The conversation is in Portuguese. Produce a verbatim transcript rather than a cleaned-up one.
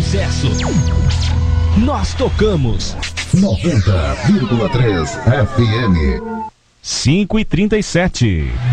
sucesso. Nós tocamos noventa vírgula três F M. cinco e trinta e sete.